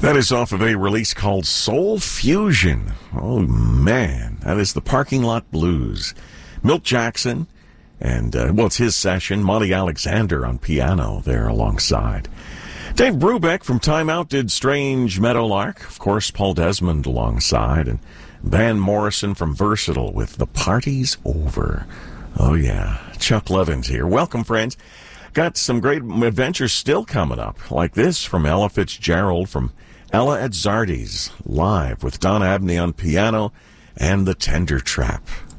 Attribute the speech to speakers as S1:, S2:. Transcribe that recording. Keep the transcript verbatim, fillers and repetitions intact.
S1: That is off of a release called Soul Fusion. Oh, man. That is the Parking Lot Blues. Milt Jackson, and, uh, well, it's his session. Monty Alexander on piano there alongside. Dave Brubeck from Time Out did Strange Meadowlark. Of course, Paul Desmond alongside. And Van Morrison from Versatile with The Party's Over. Oh, yeah. Chuck Levin's here. Welcome, friends. Got some great adventures still coming up, like this from Ella Fitzgerald from Ella at Zardy's, live with Don Abney on piano and the Tender Trap.